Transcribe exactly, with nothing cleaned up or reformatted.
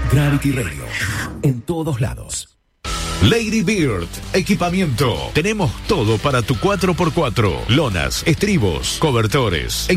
Gravity Radio, en todos lados. Lady Bird, equipamiento. Tenemos todo para tu cuatro por cuatro. Lonas, estribos, cobertores.